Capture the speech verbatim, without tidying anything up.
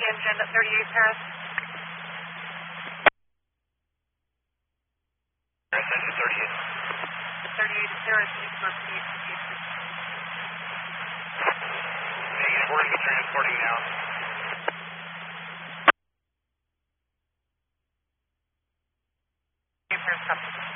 engine at thirty-eight Paris. Attention thirty-eight. thirty-eight Paris, need for speed. Negative, we're going to be transporting now. Paris, copy.